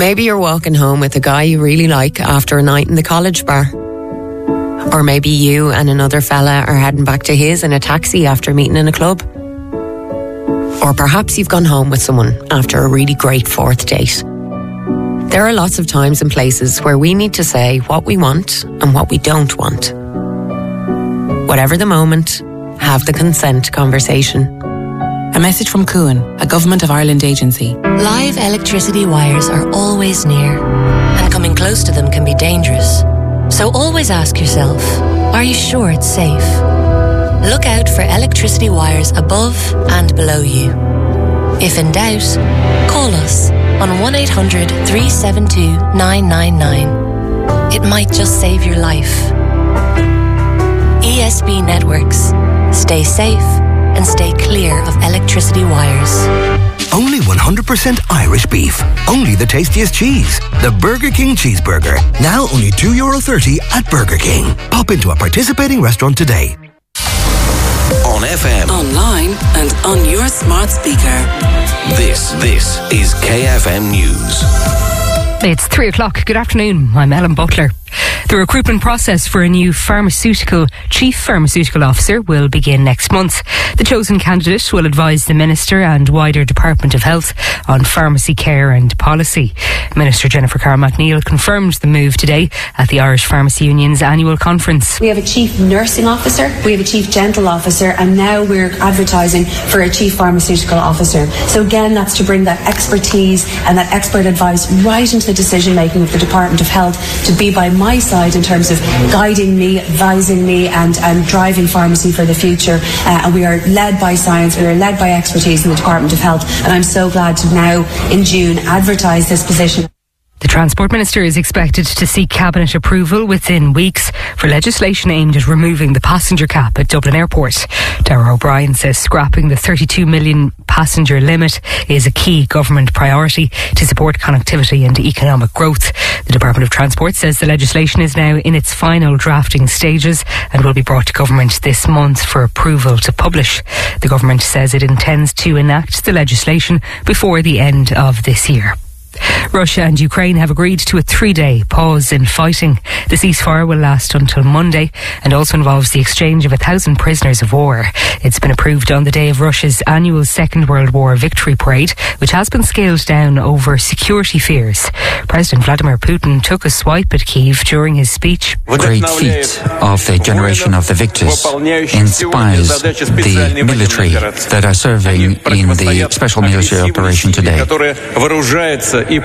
Maybe you're walking home with a guy you really like after a night in the college bar. Or maybe you and another fella are heading back to his in a taxi after meeting in a club. Or perhaps you've gone home with someone after a really great fourth date. There are lots of times and places where we need to say what we want and what we don't want. Whatever the moment, have the consent conversation. A message from Cuan, a Government of Ireland agency. Live electricity wires are always near, and coming close to them can be dangerous. So always ask yourself, are you sure it's safe? Look out for electricity wires above and below you. If in doubt, call us on 1-800-372-999. It might just save your life. ESB Networks. Stay safe and stay clear of electricity wires. Only 100% Irish beef. Only the tastiest cheese. The Burger King Cheeseburger. Now only €2.30 at Burger King. Pop into a participating restaurant today. On FM. Online and on your smart speaker. This is KFM News. It's 3 o'clock. Good afternoon. I'm Ellen Butler. The recruitment process for a new Chief Pharmaceutical Officer will begin next month. The chosen candidate will advise the Minister and wider Department of Health on pharmacy care and policy. Minister Jennifer Carr-MacNeill confirmed the move today at the Irish Pharmacy Union's annual conference. We have a Chief Nursing Officer, we have a Chief Dental Officer, and now we're advertising for a Chief Pharmaceutical Officer. So again, that's to bring that expertise and that expert advice right into the decision making of the Department of Health, to be by my side in terms of guiding me, advising me and driving pharmacy for the future. And we are led by science, we are led by expertise in the Department of Health, and I'm so glad to now in June advertise this position. The Transport Minister is expected to seek Cabinet approval within weeks for legislation aimed at removing the passenger cap at Dublin Airport. Darragh O'Brien says scrapping the 32 million passenger limit is a key government priority to support connectivity and economic growth. The Department of Transport says the legislation is now in its final drafting stages and will be brought to government this month for approval to publish. The government says it intends to enact the legislation before the end of this year. Russia and Ukraine have agreed to a 3-day pause in fighting. The ceasefire will last until Monday and also involves the exchange of 1,000 prisoners of war. It's been approved on the day of Russia's annual Second World War victory parade, which has been scaled down over security fears. President Vladimir Putin took a swipe at Kyiv during his speech. Great feat of the generation of the victors inspires the military that are serving in the special military operation today. They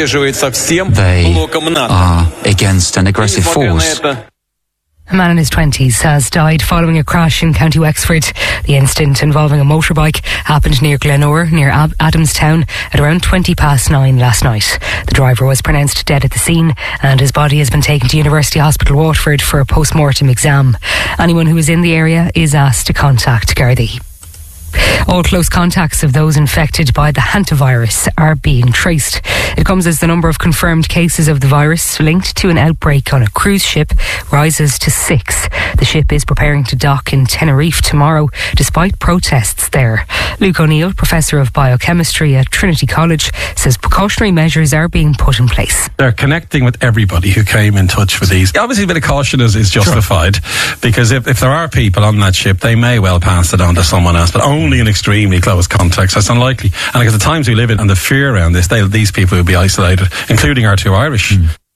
are against an aggressive force. A man in his 20s has died following a crash in County Wexford. The incident involving a motorbike happened near Glenore, near Adamstown, at around 9:20 last night. The driver was pronounced dead at the scene and his body has been taken to University Hospital Waterford for a post-mortem exam. Anyone who is in the area is asked to contact Gardaí. All close contacts of those infected by the hantavirus are being traced. It comes as the number of confirmed cases of the virus linked to an outbreak on a cruise ship rises to 6. The ship is preparing to dock in Tenerife tomorrow, despite protests there. Luke O'Neill, Professor of Biochemistry at Trinity College, says precautionary measures are being put in place. They're connecting with everybody who came in touch with these. Obviously, a bit of caution is justified, because if there are people on that ship, they may well pass it on to someone else, but only in extremely close contacts. That's unlikely. And because the times we live in and the fear around this, these people will be isolated, including our 2 Irish.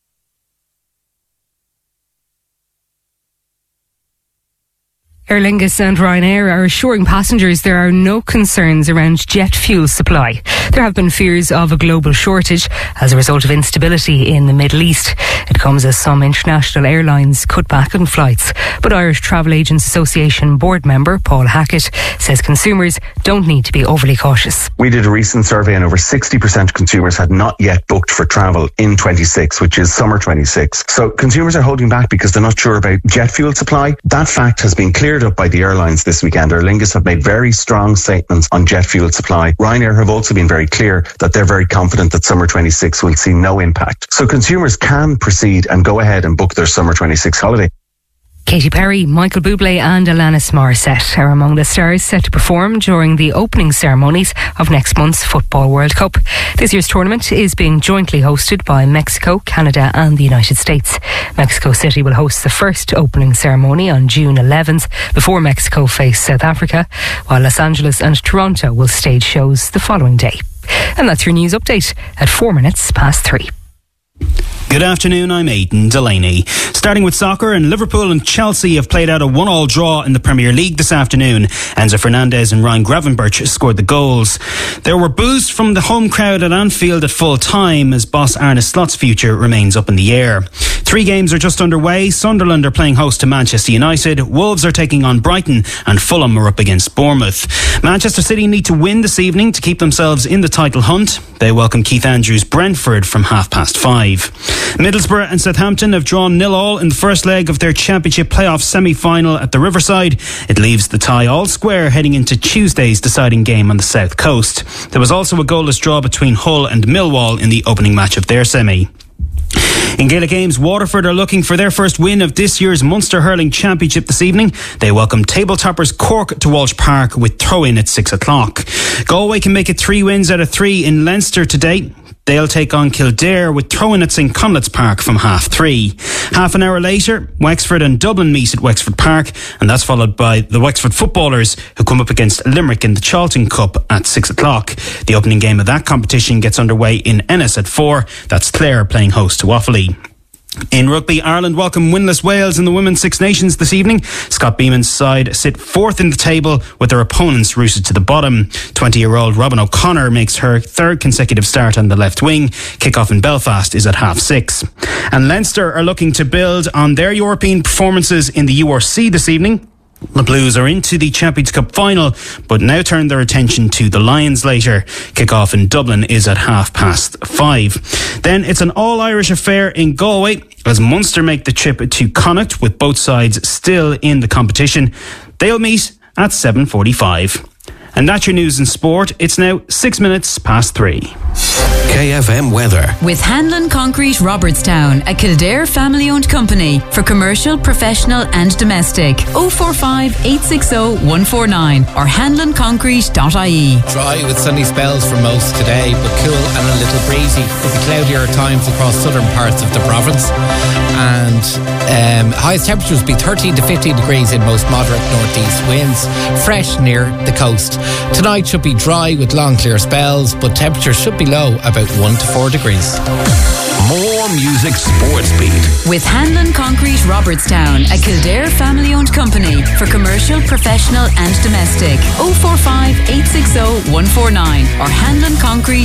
Aer Lingus and Ryanair are assuring passengers there are no concerns around jet fuel supply. There have been fears of a global shortage as a result of instability in the Middle East. It comes as some international airlines cut back on flights. But Irish Travel Agents Association board member Paul Hackett says consumers don't need to be overly cautious. We did a recent survey and over 60% of consumers had not yet booked for travel in 26, which is summer 26. So consumers are holding back because they're not sure about jet fuel supply. That fact has been cleared up by the airlines this weekend. Aer Lingus have made very strong statements on jet fuel supply. Ryanair have also been very clear that they're very confident that summer 26 will see no impact. So consumers can proceed and go ahead and book their summer 26 holiday. Katy Perry, Michael Bublé and Alanis Morissette are among the stars set to perform during the opening ceremonies of next month's Football World Cup. This year's tournament is being jointly hosted by Mexico, Canada and the United States. Mexico City will host the first opening ceremony on June 11th before Mexico face South Africa, while Los Angeles and Toronto will stage shows the following day. And that's your news update at 3:04. Good afternoon, I'm Aidan Delaney. Starting with soccer, and Liverpool and Chelsea have played out a 1-1 draw in the Premier League this afternoon. Enzo Fernandez and Ryan Gravenberch scored the goals. There were boos from the home crowd at Anfield at full time as boss Arne Slot's future remains up in the air. 3 games are just underway. Sunderland are playing host to Manchester United, Wolves are taking on Brighton and Fulham are up against Bournemouth. Manchester City need to win this evening to keep themselves in the title hunt. They welcome Keith Andrews' Brentford from 5:30. Middlesbrough and Southampton have drawn 0-0 in the first leg of their Championship playoff semi-final at the Riverside. It leaves the tie all square heading into Tuesday's deciding game on the south coast. There was also a goalless draw between Hull and Millwall in the opening match of their semi. In Gaelic games, Waterford are looking for their first win of this year's Munster Hurling Championship this evening. They welcome table toppers Cork to Walsh Park with throw-in at 6 o'clock. Galway can make it 3 wins out of 3 in Leinster today. They'll take on Kildare with throw-in at St Conleth's Park from 3:30. Half an hour later, Wexford and Dublin meet at Wexford Park, and that's followed by the Wexford footballers who come up against Limerick in the Charlton Cup at 6 o'clock. The opening game of that competition gets underway in Ennis at 4. That's Clare playing host to Offaly. In rugby, Ireland welcome winless Wales in the Women's Six Nations this evening. Scott Beeman's side sit 4th in the table with their opponents rooted to the bottom. 20-year-old Robin O'Connor makes her 3rd consecutive start on the left wing. Kick-off in Belfast is at 6:30. And Leinster are looking to build on their European performances in the URC this evening. The Blues are into the Champions Cup final, but now turn their attention to the Lions later. Kick-off in Dublin is at 5:30. Then it's an all-Irish affair in Galway as Munster make the trip to Connacht with both sides still in the competition. They'll meet at 7:45. And that's your news and sport. It's now 3:06. KFM weather. With Hanlon Concrete Robertstown, a Kildare family-owned company for commercial, professional and domestic. 045 860 149 or hanlonconcrete.ie. Dry with sunny spells for most today, but cool and a little breezy. With the cloudier at times across southern parts of the province. And highest temperatures will be 13 to 15 degrees in most moderate northeast winds. Fresh near the coast. Tonight should be dry with long clear spells, but temperatures should be low, about 1 to 4 degrees. More music sports beat. With Hanlon Concrete Robertstown, a Kildare family-owned company for commercial, professional and domestic. 045 860 149 or hanlonconcrete.ie.